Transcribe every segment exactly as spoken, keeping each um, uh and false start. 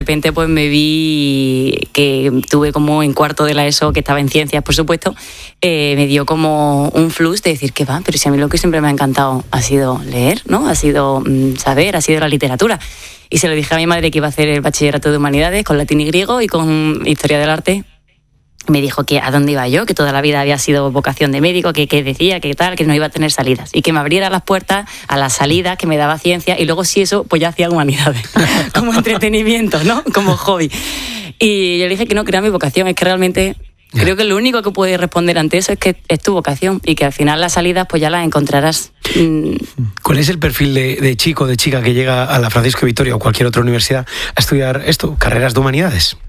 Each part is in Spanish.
repente pues me vi que tuve como en cuarto de la ESO, que estaba en ciencias, por supuesto, eh, me dio como un flux de decir que va, pero si a mí lo que siempre me ha encantado ha sido leer, ¿no? Ha sido mm, saber, ha sido la literatura. Y se lo dije a mi madre que iba a hacer el bachillerato de humanidades con latín y griego y con historia del arte. Me dijo que a dónde iba yo, que toda la vida había sido vocación de médico, que, que decía que tal, que no iba a tener salidas. Y que me abriera las puertas a las salidas, que me daba ciencia, y luego si eso, pues ya hacía humanidades, como entretenimiento, ¿no? Como hobby. Y yo le dije que no, que era mi vocación, es que realmente yeah. creo que lo único que puede responder ante eso es que es tu vocación y que al final las salidas pues ya las encontrarás. ¿Cuál es el perfil de, de chico, de chica que llega a la Francisco de Vitoria o cualquier otra universidad a estudiar esto, carreras de humanidades?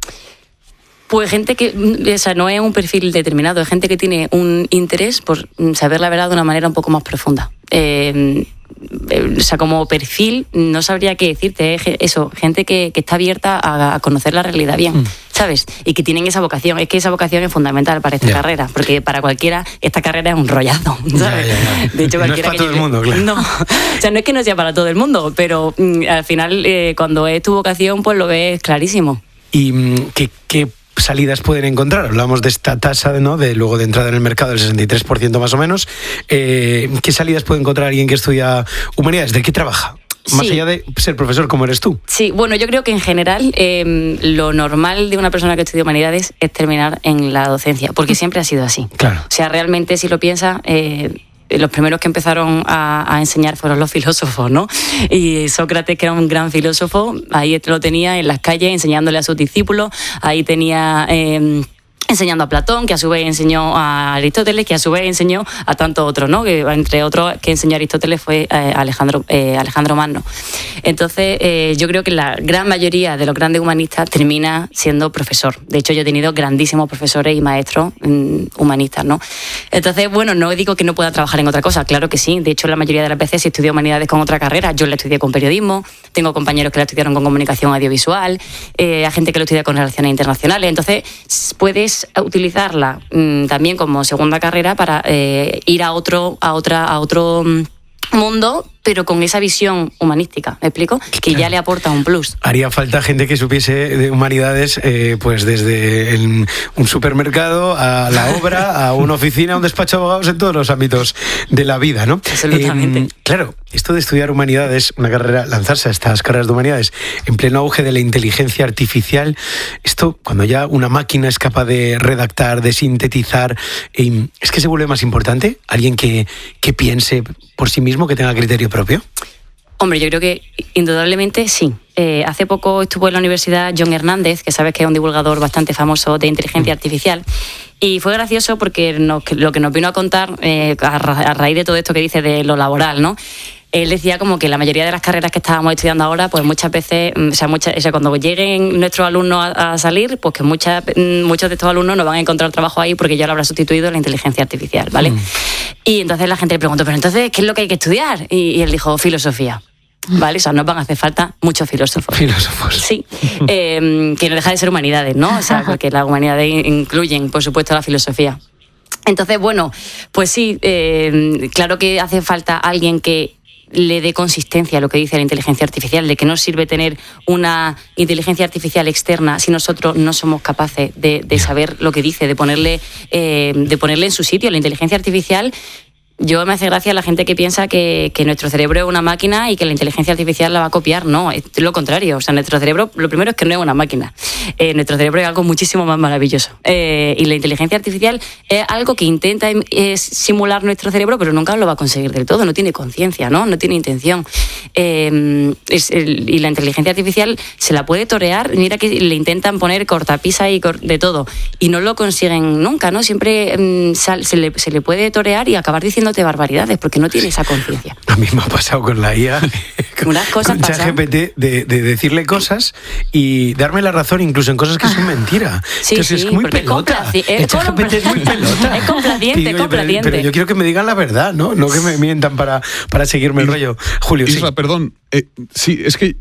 Pues gente que, o sea, no es un perfil determinado, es gente que tiene un interés por saber la verdad de una manera un poco más profunda. Eh, o sea, como perfil, no sabría qué decirte, es eso, gente que, que está abierta a, a conocer la realidad bien, mm. ¿sabes? Y que tienen esa vocación, es que esa vocación es fundamental para esta yeah. carrera, porque para cualquiera esta carrera es un rollazo, ¿sabes? Yeah, yeah, yeah. De hecho, cualquiera no es para que todo el mundo, claro. No, o sea, no es que no sea para todo el mundo, pero mm, al final, eh, cuando es tu vocación, pues lo ves clarísimo. ¿Y mm, qué, qué salidas pueden encontrar? Hablamos de esta tasa, ¿no? De luego de entrada en el mercado del sesenta y tres por ciento más o menos. Eh, ¿Qué salidas puede encontrar alguien que estudia humanidades? ¿De qué trabaja? Más sí. allá de ser profesor como eres tú. Sí, bueno, yo creo que en general eh, lo normal de una persona que estudia humanidades es terminar en la docencia, porque siempre ha sido así. Claro. O sea, realmente si lo piensas... Eh, los primeros que empezaron a, a enseñar fueron los filósofos, ¿no? Y Sócrates, que era un gran filósofo, ahí lo tenía en las calles enseñándole a sus discípulos, ahí tenía... Eh, enseñando a Platón, que a su vez enseñó a Aristóteles, que a su vez enseñó a tantos otros, ¿no? Que entre otros que enseñó a Aristóteles fue eh, Alejandro, eh, Alejandro Magno. Entonces, eh, yo creo que la gran mayoría de los grandes humanistas termina siendo profesor. De hecho, yo he tenido grandísimos profesores y maestros mmm, humanistas, ¿no? Entonces, bueno, no digo que no pueda trabajar en otra cosa, claro que sí. De hecho, la mayoría de las veces si estudié humanidades con otra carrera. Yo la estudié con periodismo, tengo compañeros que la estudiaron con comunicación audiovisual, eh, hay gente que lo estudia con relaciones internacionales. Entonces, puedes utilizarla mmm, también como segunda carrera para eh, ir a otro a otra a otro mmm, mundo, pero con esa visión humanística, ¿me explico? Que claro. ya le aporta un plus. Haría falta gente que supiese de humanidades, eh, pues desde el, un supermercado a la obra, a una oficina, a un despacho de abogados, en todos los ámbitos de la vida, ¿no? Absolutamente. Eh, claro, esto de estudiar humanidades, una carrera, lanzarse a estas carreras de humanidades, en pleno auge de la inteligencia artificial, esto, cuando ya una máquina es capaz de redactar, de sintetizar, eh, ¿es que se vuelve más importante? ¿Alguien que, que piense por sí mismo, que tenga criterio propio? Hombre, yo creo que indudablemente sí. Eh, hace poco estuvo en la universidad John Hernández, que sabes que es un divulgador bastante famoso de inteligencia artificial, y fue gracioso porque nos, lo que nos vino a contar eh, a, ra- a raíz de todo esto que dice de lo laboral, ¿no? Él decía como que la mayoría de las carreras que estábamos estudiando ahora, pues muchas veces, o sea, muchas, o sea cuando lleguen nuestros alumnos a, a salir, pues que muchas, muchos de estos alumnos no van a encontrar trabajo ahí porque ya lo habrá sustituido la inteligencia artificial, ¿vale? Mm. Y entonces la gente le preguntó, pero entonces, ¿qué es lo que hay que estudiar? Y, y él dijo, filosofía. ¿Vale? O sea, nos van a hacer falta muchos filósofos. Filósofos. Sí. Eh, que no deja de ser humanidades, ¿no? O sea, porque las humanidades incluyen, por supuesto, la filosofía. Entonces, bueno, pues sí, eh, claro que hace falta alguien que le dé consistencia a lo que dice la inteligencia artificial, de que no sirve tener una inteligencia artificial externa si nosotros no somos capaces de, de saber lo que dice, de ponerle, eh, de ponerle en su sitio. La inteligencia artificial... Yo me hace gracia la gente que piensa que, que nuestro cerebro es una máquina y que la inteligencia artificial la va a copiar. No, es lo contrario. O sea, nuestro cerebro, lo primero es que no es una máquina. Eh, nuestro cerebro es algo muchísimo más maravilloso. Eh, y la inteligencia artificial es algo que intenta eh, simular nuestro cerebro, pero nunca lo va a conseguir del todo. No tiene conciencia, ¿no? No tiene intención. Eh, es el, y la inteligencia artificial se la puede torear. Mira que le intentan poner cortapisa y cor- de todo. Y no lo consiguen nunca, ¿no? Siempre eh, sal, se, le, se le puede torear y acabar diciendo de barbaridades porque no tiene esa conciencia. A mí me ha pasado con la I A, con, unas cosas con ChatGPT, de, de decirle cosas y darme la razón incluso en cosas que son mentira. Sí, Entonces sí, es muy Es, pelota. complaci- es, ChatGPT es muy pelota. Es complaciente, Oye, es complaciente. Pero, pero yo quiero que me digan la verdad, ¿no? No que me mientan para, para seguirme el rollo. Julio, Isra, sí. perdón. Eh, sí, es que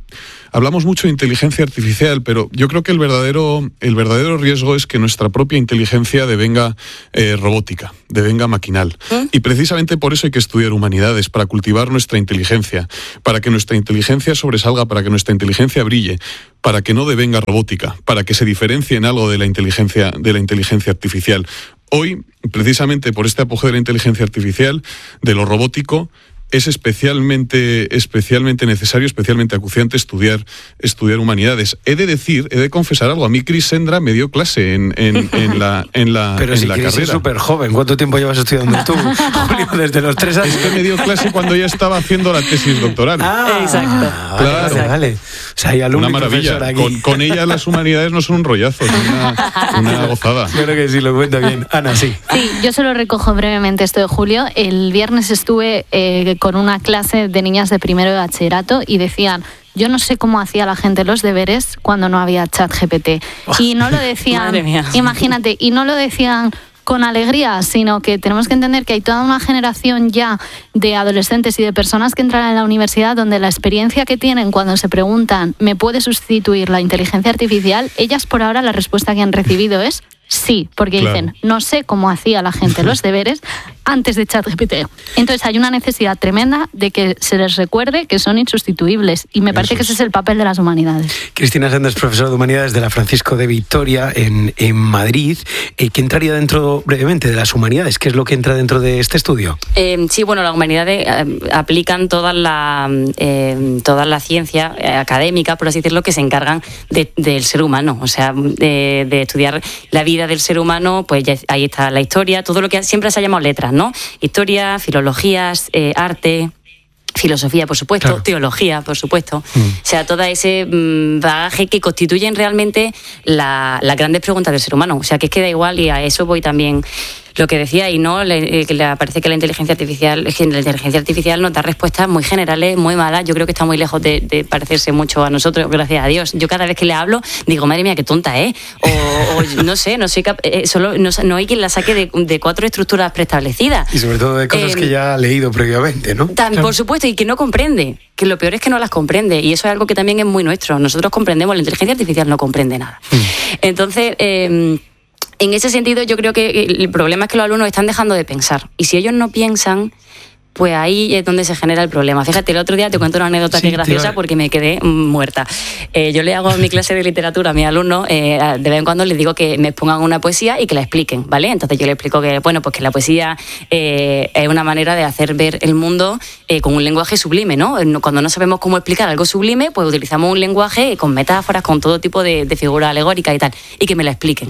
hablamos mucho de inteligencia artificial, pero yo creo que el verdadero, el verdadero riesgo es que nuestra propia inteligencia devenga eh, robótica, devenga maquinal. ¿Eh? Y precisamente por eso hay que estudiar humanidades, para cultivar nuestra inteligencia, para que nuestra inteligencia sobresalga, para que nuestra inteligencia brille, para que no devenga robótica, para que se diferencie en algo de la inteligencia, de la inteligencia artificial. Hoy, precisamente por este apogeo de la inteligencia artificial, de lo robótico, es especialmente, especialmente necesario, especialmente acuciante estudiar, estudiar humanidades. He de decir, he de confesar algo. A mí Chris Sendra me dio clase en, en, en la, en la, Pero en si la Chris carrera. Es súper joven. ¿Cuánto tiempo llevas estudiando tú, Julio? Desde los tres años. Es que me dio clase cuando ya estaba haciendo la tesis doctoral. Ah, exacto. Vale, claro. Vale, vale. O sea, hay alumno Una maravilla. Aquí. Con, con ella las humanidades no son un rollazo, es una, una gozada. Yo creo que sí, lo cuenta bien. Ana, sí. Sí, yo solo recojo brevemente esto de Julio. El viernes estuve eh, con una clase de niñas de primero de bachillerato y decían: yo no sé cómo hacía la gente los deberes cuando no había chat G P T. Y no lo decían, Madre mía. imagínate, y no lo decían con alegría, sino que tenemos que entender que hay toda una generación ya de adolescentes y de personas que entran en la universidad donde la experiencia que tienen cuando se preguntan ¿me puede sustituir la inteligencia artificial? Ellas por ahora la respuesta que han recibido es sí, porque claro. Dicen, no sé cómo hacía la gente los deberes antes de ChatGPT. Entonces hay una necesidad tremenda de que se les recuerde que son insustituibles y me parece Eso que ese es el papel de las humanidades. Cristina Sendra es profesora de Humanidades de la Francisco de Vitoria en, en Madrid. Eh, ¿Qué entraría dentro, brevemente, de las humanidades? ¿Qué es lo que entra dentro de este estudio? Eh, sí, bueno, las humanidades eh, aplican toda la, eh, toda la ciencia eh, académica, por así decirlo, que se encargan de, del ser humano, o sea, de, de estudiar la vida del ser humano. Pues ya ahí está la historia, todo lo que siempre se ha llamado letras, ¿no? Historia, filologías, eh, arte, filosofía, por supuesto, claro. Teología, por supuesto. Mm. O sea, todo ese mm, bagaje que constituyen realmente la, las grandes preguntas del ser humano. O sea, que es que da igual, y a eso voy también. Lo que decía, y no, le, que le parece que la inteligencia artificial, es que la inteligencia artificial nos da respuestas muy generales, muy malas. Yo creo que está muy lejos de, de parecerse mucho a nosotros, gracias a Dios. Yo cada vez que le hablo digo, madre mía, qué tonta es. O, o no sé, no soy cap- eh, solo no, no hay quien la saque de, de cuatro estructuras preestablecidas. Y sobre todo de cosas eh, que ya ha leído previamente, ¿no? Tan, claro. Por supuesto, y que no comprende. Que lo peor es que no las comprende. Y eso es algo que también es muy nuestro. Nosotros comprendemos, la inteligencia artificial no comprende nada. Mm. Entonces, eh, en ese sentido, yo creo que el problema es que los alumnos están dejando de pensar. Y si ellos no piensan, pues ahí es donde se genera el problema. Fíjate, el otro día te cuento una anécdota sí, que es graciosa porque me quedé muerta. Eh, yo le hago en mi clase de literatura a mis alumnos, eh, de vez en cuando les digo que me expongan una poesía y que la expliquen, ¿vale? Entonces yo les explico que, bueno, pues que la poesía eh, es una manera de hacer ver el mundo eh, con un lenguaje sublime, ¿no? Cuando no sabemos cómo explicar algo sublime, pues utilizamos un lenguaje con metáforas, con todo tipo de, de figuras alegóricas y tal, y que me la expliquen.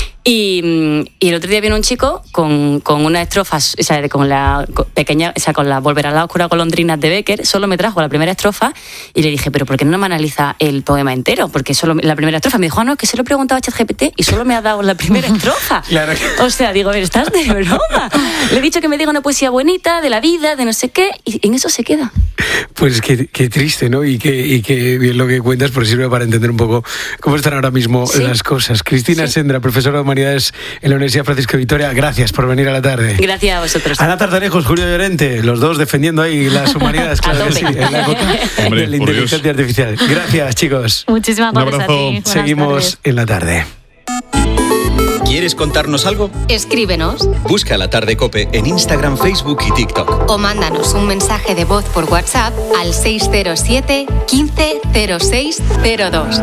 Y, y el otro día vino un chico con, con una estrofa, o sea, con la pequeña, o sea, con la Volver a la oscura golondrinas de Becker. Solo me trajo la primera estrofa y le dije, pero ¿por qué no me analiza el poema entero? Porque solo la primera estrofa. Me dijo, ah, no, es que se lo he preguntado a ChatGPT y solo me ha dado la primera estrofa. Claro. O sea, digo, a ver, estás de broma. Le he dicho que me diga una poesía bonita, de la vida, de no sé qué, y en eso se queda. Pues qué, qué triste, ¿no? Y qué, y qué bien lo que cuentas, porque sirve para entender un poco cómo están ahora mismo sí. las cosas. Cristina sí. Sendra, profesora de Humanidades en la Universidad Francisco de Vitoria, gracias por venir a la tarde. Gracias a vosotros. Ana Tartanejos, Julio Llorente, los dos defendiendo ahí las humanidades, claro que sí, en la época Hombre, de la inteligencia Dios. artificial. Gracias, chicos. Muchísimas gracias a ti. Buenas Seguimos tardes. en la tarde. ¿Quieres contarnos algo? Escríbenos. Busca La Tarde COPE en Instagram, Facebook y TikTok. O mándanos un mensaje de voz por WhatsApp al seis cero siete, quince, cero seis cero dos.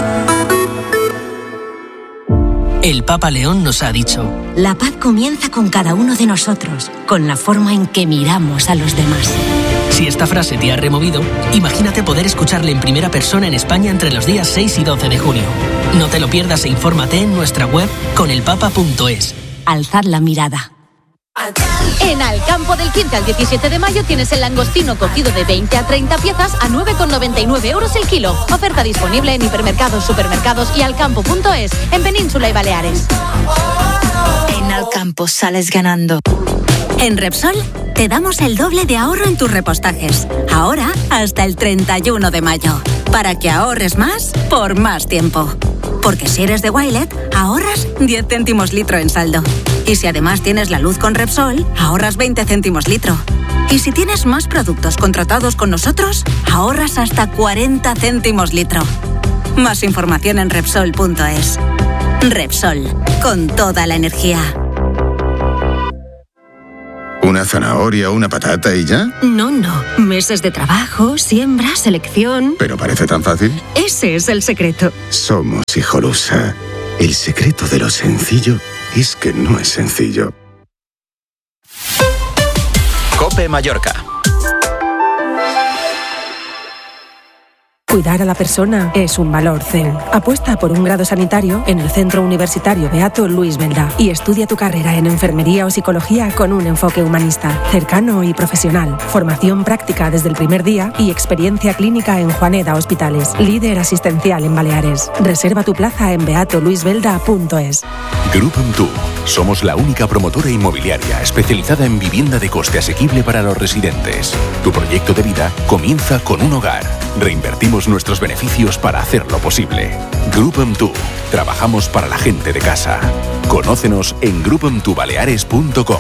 El Papa León nos ha dicho: la paz comienza con cada uno de nosotros, con la forma en que miramos a los demás. Si esta frase te ha removido, imagínate poder escucharle en primera persona en España entre los días seis y doce de junio. No te lo pierdas e infórmate en nuestra web conelpapa punto es. Alzad la mirada. En Alcampo del quince al diecisiete de mayo tienes el langostino cocido de veinte a treinta piezas a nueve con noventa y nueve euros el kilo. Oferta disponible en hipermercados, supermercados y alcampo punto es, en Península y Baleares. En Alcampo sales ganando. En Repsol te damos el doble de ahorro en tus repostajes. Ahora hasta el treinta y uno de mayo. Para que ahorres más por más tiempo. Porque si eres de Wilet, ahorras diez céntimos litro en saldo. Y si además tienes la luz con Repsol, ahorras veinte céntimos litro. Y si tienes más productos contratados con nosotros, ahorras hasta cuarenta céntimos litro. Más información en Repsol punto es. Repsol, con toda la energía. ¿Una zanahoria, una patata y ya? No, no. Meses de trabajo, siembra, selección... ¿Pero parece tan fácil? Ese es el secreto. Somos Hijolusa. El secreto de lo sencillo es que no es sencillo. COPE Mallorca. Cuidar a la persona es un valor C E L. Apuesta por un grado sanitario en el Centro Universitario Beato Luis Belda y estudia tu carrera en enfermería o psicología con un enfoque humanista, cercano y profesional. Formación práctica desde el primer día y experiencia clínica en Juaneda Hospitales, líder asistencial en Baleares. Reserva tu plaza en beato luis belda punto es. Grupo Amtu. Somos la única promotora inmobiliaria especializada en vivienda de coste asequible para los residentes. Tu proyecto de vida comienza con un hogar. Reinvertimos nuestros beneficios para hacerlo posible. Grupo Amtu. Trabajamos para la gente de casa. Conócenos en grupo amtu baleares punto com.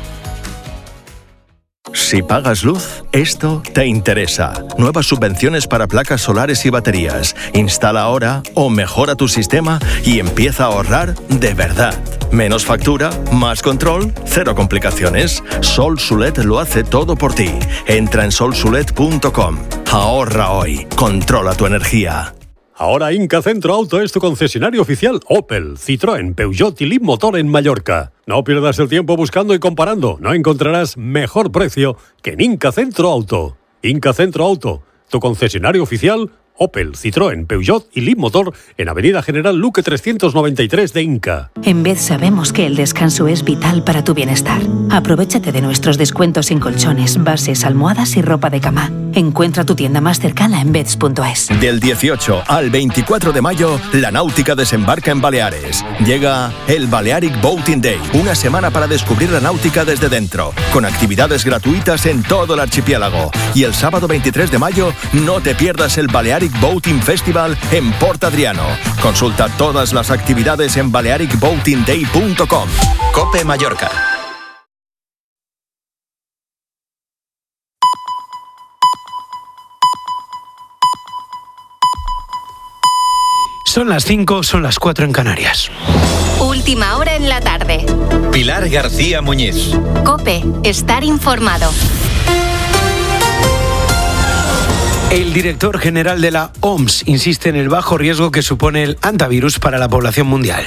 Si pagas luz, esto te interesa. Nuevas subvenciones para placas solares y baterías. Instala ahora o mejora tu sistema y empieza a ahorrar de verdad. Menos factura, más control, cero complicaciones. Sol Sulet lo hace todo por ti. Entra en sol sulet punto com. Ahorra hoy. Controla tu energía. Ahora Inca Centro Auto es tu concesionario oficial Opel, Citroën, Peugeot y Leapmotor en Mallorca. No pierdas el tiempo buscando y comparando. No encontrarás mejor precio que en Inca Centro Auto. Inca Centro Auto, tu concesionario oficial Opel, Citroën, Peugeot y Leapmotor en Avenida General Luque trescientos noventa y tres de Inca. En Bed sabemos que el descanso es vital para tu bienestar. Aprovéchate de nuestros descuentos en colchones, bases, almohadas y ropa de cama. Encuentra tu tienda más cercana en beds punto es. Del dieciocho al veinticuatro de mayo, la náutica desembarca en Baleares. Llega el Balearic Boating Day, una semana para descubrir la náutica desde dentro, con actividades gratuitas en todo el archipiélago. Y el sábado veintitrés de mayo, no te pierdas el Balearic Boating Festival en Port Adriano. Consulta todas las actividades en balearic boating day punto com. COPE Mallorca. Son las cinco, son las cuatro en Canarias. Última hora en la tarde. Pilar García Muñiz. COPE, estar informado. El director general de la O M S insiste en el bajo riesgo que supone el hantavirus para la población mundial.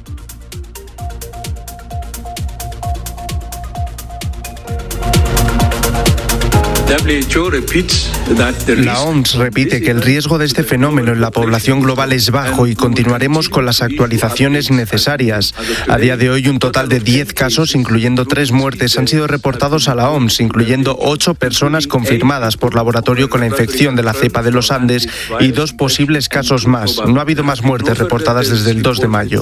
La O M S repite que el riesgo de este fenómeno en la población global es bajo y continuaremos con las actualizaciones necesarias. A día de hoy, un total de diez casos, incluyendo tres muertes, han sido reportados a la O M S, incluyendo ocho personas confirmadas por laboratorio con la infección de la cepa de los Andes y dos posibles casos más. No ha habido más muertes reportadas desde el dos de mayo.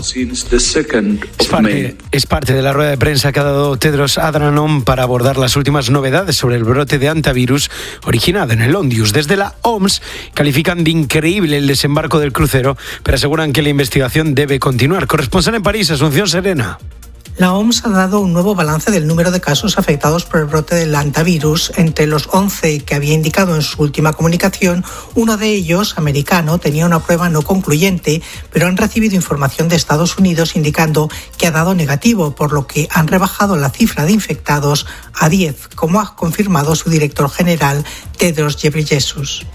Es parte, es parte de la rueda de prensa que ha dado Tedros Adhanom para abordar las últimas novedades sobre el brote de hantavirus originado en el Ondius. Desde la O M S califican de increíble el desembarco del crucero, pero aseguran que la investigación debe continuar. Corresponsal en París, Asunción Serena. La O M S ha dado un nuevo balance del número de casos afectados por el brote del hantavirus. Entre los once que había indicado en su última comunicación, uno de ellos, americano, tenía una prueba no concluyente, pero han recibido información de Estados Unidos indicando que ha dado negativo, por lo que han rebajado la cifra de infectados a diez, como ha confirmado su director general, Tedros Ghebreyesus.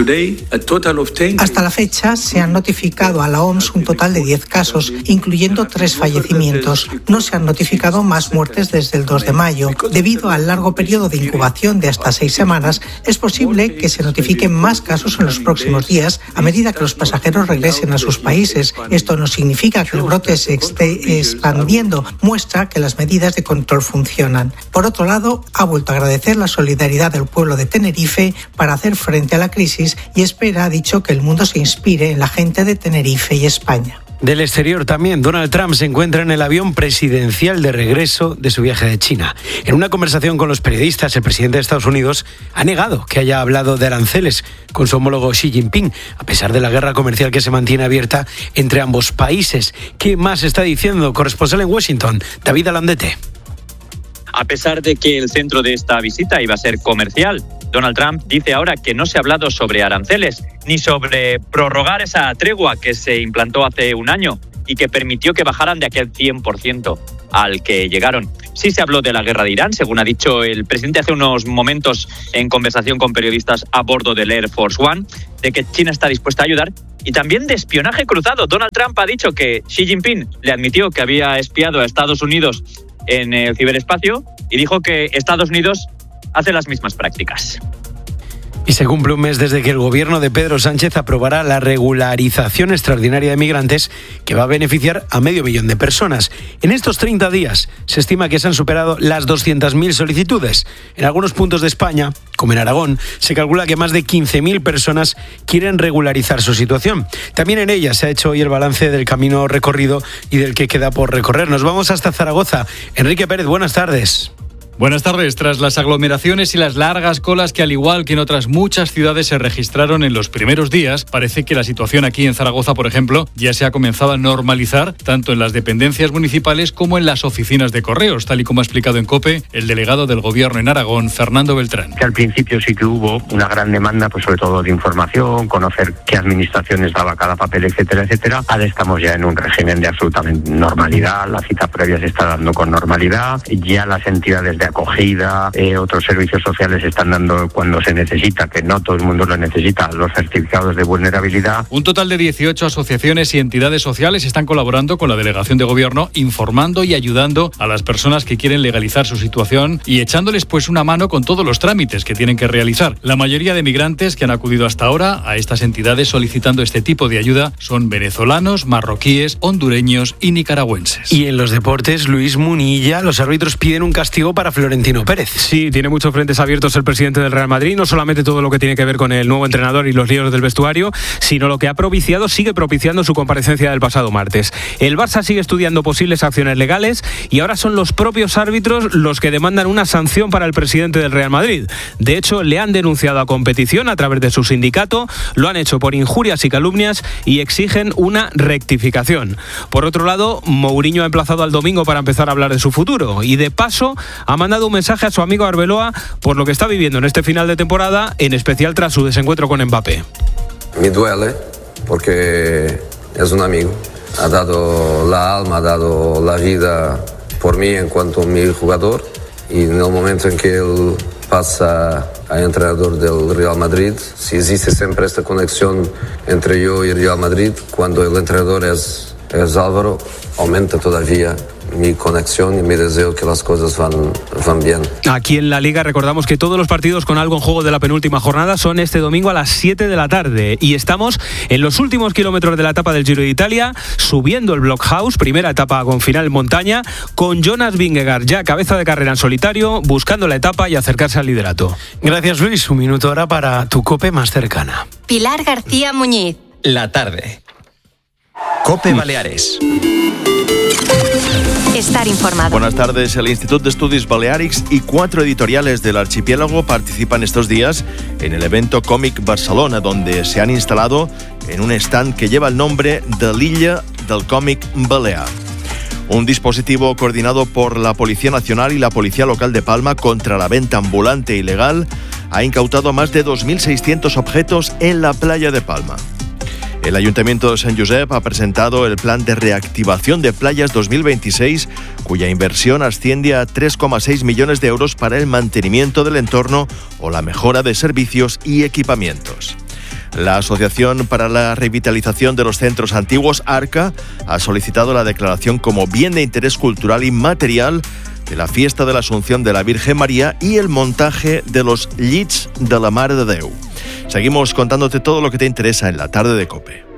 Hasta la fecha se han notificado a la O M S un total de diez casos, incluyendo tres fallecimientos. No se han notificado más muertes desde el dos de mayo. Debido al largo periodo de incubación de hasta seis semanas, es posible que se notifiquen más casos en los próximos días a medida que los pasajeros regresen a sus países. Esto no significa que el brote se esté expandiendo, muestra que las medidas de control funcionan. Por otro lado, ha vuelto a agradecer la solidaridad del pueblo de Tenerife para hacer frente a la crisis y espera, ha dicho, que el mundo se inspire en la gente de Tenerife y España. Del exterior también, Donald Trump se encuentra en el avión presidencial de regreso de su viaje de China. En una conversación con los periodistas, el presidente de Estados Unidos ha negado que haya hablado de aranceles con su homólogo Xi Jinping, a pesar de la guerra comercial que se mantiene abierta entre ambos países. ¿Qué más está diciendo? Corresponsal en Washington, David Alandete. a pesar de que el centro de esta visita iba a ser comercial. Donald Trump dice ahora que no se ha hablado sobre aranceles, ni sobre prorrogar esa tregua que se implantó hace un año y que permitió que bajaran de aquel cien por ciento al que llegaron. Sí se habló de la guerra de Irán, según ha dicho el presidente hace unos momentos en conversación con periodistas a bordo del Air Force One, de que China está dispuesta a ayudar, y también de espionaje cruzado. Donald Trump ha dicho que Xi Jinping le admitió que había espiado a Estados Unidos en el ciberespacio y dijo que Estados Unidos hace las mismas prácticas. Y se cumple un mes desde que el gobierno de Pedro Sánchez aprobará la regularización extraordinaria de migrantes que va a beneficiar a medio millón de personas. En estos treinta días se estima que se han superado las doscientas mil solicitudes. En algunos puntos de España, como en Aragón, se calcula que más de quince mil personas quieren regularizar su situación. También en ella se ha hecho hoy el balance del camino recorrido y del que queda por recorrer. Nos vamos hasta Zaragoza. Enrique Pérez, buenas tardes. Buenas tardes. Tras las aglomeraciones y las largas colas que, al igual que en otras muchas ciudades, se registraron en los primeros días, parece que la situación aquí en Zaragoza, por ejemplo, ya se ha comenzado a normalizar, tanto en las dependencias municipales como en las oficinas de correos, tal y como ha explicado en COPE el delegado del Gobierno en Aragón, Fernando Beltrán. Que al principio sí que hubo una gran demanda, pues sobre todo de información, conocer qué administraciones daba cada papel, etcétera, etcétera. Ahora estamos ya en un régimen de absolutamente normalidad, la cita previa se está dando con normalidad, ya las entidades de acogida, eh, otros servicios sociales están dando cuando se necesita, que no todo el mundo lo necesita, los certificados de vulnerabilidad. Un total de dieciocho asociaciones y entidades sociales están colaborando con la Delegación de Gobierno, informando y ayudando a las personas que quieren legalizar su situación y echándoles pues una mano con todos los trámites que tienen que realizar. La mayoría de migrantes que han acudido hasta ahora a estas entidades solicitando este tipo de ayuda son venezolanos, marroquíes, hondureños y nicaragüenses. Y en los deportes, Luis Munilla, los árbitros piden un castigo para Florentino Pérez. Sí, tiene muchos frentes abiertos el presidente del Real Madrid, no solamente todo lo que tiene que ver con el nuevo entrenador y los líos del vestuario, sino lo que ha propiciado, sigue propiciando su comparecencia del pasado martes. El Barça sigue estudiando posibles acciones legales y ahora son los propios árbitros los que demandan una sanción para el presidente del Real Madrid. De hecho, le han denunciado a competición a través de su sindicato, lo han hecho por injurias y calumnias y exigen una rectificación. Por otro lado, Mourinho ha emplazado al domingo para empezar a hablar de su futuro y de paso ha mandado un mensaje a su amigo Arbeloa por lo que está viviendo en este final de temporada, en especial tras su desencuentro con Mbappé. Me duele porque es un amigo, ha dado la alma, ha dado la vida por mí en cuanto a mi jugador, y en el momento en que él pasa a entrenador del Real Madrid, si existe siempre esta conexión entre yo y el Real Madrid, cuando el entrenador es, es Álvaro, aumenta todavía mi conexión y mi deseo que las cosas van, van bien. Aquí en la Liga recordamos que todos los partidos con algo en juego de la penúltima jornada son este domingo a las siete de la tarde y estamos en los últimos kilómetros de la etapa del Giro de Italia, subiendo el Blockhouse, primera etapa con final en montaña, con Jonas Vingegaard ya cabeza de carrera en solitario, buscando la etapa y acercarse al liderato. Gracias, Luis. Un minuto ahora para tu COPE más cercana. Pilar García Muñiz. La tarde. COPE Baleares. Estar informado. Buenas tardes. El Instituto de Estudios Balearics y cuatro editoriales del archipiélago participan estos días en el evento Còmic Barcelona, donde se han instalado en un stand que lleva el nombre de l'Illa del Còmic Balear. Un dispositivo coordinado por la Policía Nacional y la Policía Local de Palma contra la venta ambulante ilegal ha incautado más de dos mil seiscientos objetos en la playa de Palma. El Ayuntamiento de Sant Josep ha presentado el Plan de Reactivación de Playas dos mil veintiséis, cuya inversión asciende a tres coma seis millones de euros para el mantenimiento del entorno o la mejora de servicios y equipamientos. La Asociación para la Revitalización de los Centros Antiguos, ARCA, ha solicitado la declaración como bien de interés cultural inmaterial de la fiesta de la Asunción de la Virgen María y el montaje de los llits de la Mare de Déu. Seguimos contándote todo lo que te interesa en la tarde de COPE.